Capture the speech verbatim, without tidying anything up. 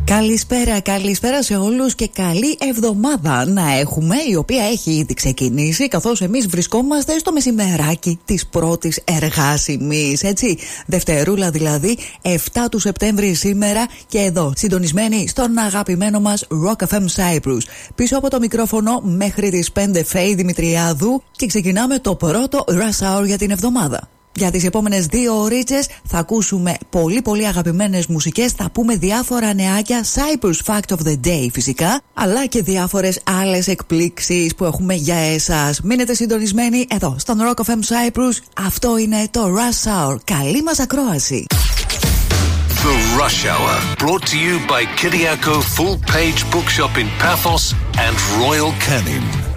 Καλησπέρα, καλησπέρα σε όλους και καλή εβδομάδα να έχουμε, η οποία έχει ήδη ξεκινήσει, καθώς εμείς βρισκόμαστε στο μεσημεράκι της πρώτης εργάσιμης, έτσι. Δευτερούλα δηλαδή, εφτά του Σεπτέμβρη σήμερα και εδώ, συντονισμένοι στον αγαπημένο μας Rock εφ εμ Cyprus. Πίσω από το μικρόφωνο μέχρι τις πέντε Φέη Δημητριάδου και ξεκινάμε το πρώτο Rush Hour για την εβδομάδα. Για τις επόμενες δύο ωρίτσες θα ακούσουμε πολύ πολύ αγαπημένες μουσικές, θα πούμε διάφορα νεάκια, Cyprus Fact of the Day φυσικά, αλλά και διάφορες άλλες εκπλήξεις που έχουμε για εσάς. Μείνετε συντονισμένοι εδώ στον Rock εφ εμ Cyprus, αυτό είναι το Rush Hour. Καλή μας ακρόαση! The Rush Hour, brought to you by Kyriako Full Page Bookshop in Paphos and Royal Canin.